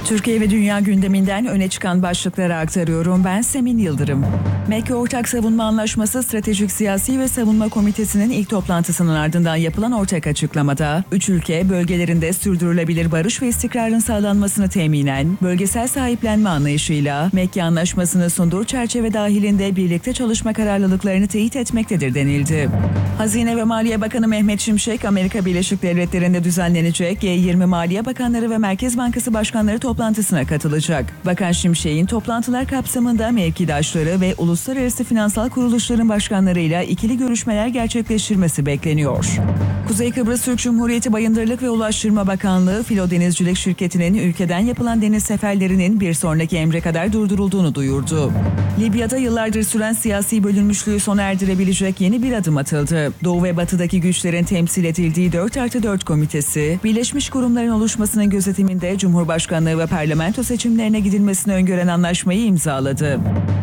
Türkiye ve dünya gündeminden öne çıkan başlıkları aktarıyorum. Ben Semin Yıldırım. Mekke Ortak Savunma Anlaşması Stratejik Siyasi ve Savunma Komitesi'nin ilk toplantısının ardından yapılan ortak açıklamada, 3 ülke bölgelerinde sürdürülebilir barış ve istikrarın sağlanmasını teminen, bölgesel sahiplenme anlayışıyla Mekke Anlaşması'nı sunduğu çerçeve dahilinde birlikte çalışma kararlılıklarını teyit etmektedir denildi. Hazine ve Maliye Bakanı Mehmet Şimşek, Amerika Birleşik Devletleri'nde düzenlenecek G20 Maliye Bakanları ve Merkez Bankası Başkanları toplantısına katılacak. Bakan Şimşek'in toplantılar kapsamında mevkidaşları ve uluslararası finansal kuruluşların başkanlarıyla ikili görüşmeler gerçekleştirmesi bekleniyor. Kuzey Kıbrıs Türk Cumhuriyeti Bayındırlık ve Ulaştırma Bakanlığı, Filo Denizcilik Şirketi'nin ülkeden yapılan deniz seferlerinin bir sonraki emre kadar durdurulduğunu duyurdu. Libya'da yıllardır süren siyasi bölünmüşlüğü sona erdirebilecek yeni bir adım atıldı. Doğu ve batıdaki güçlerin temsil edildiği 4+4 komitesi, birleşmiş kurumların oluşmasının gözetiminde Cumhurbaşkanlığı ve parlamento seçimlerine gidilmesini öngören anlaşmayı imzaladı.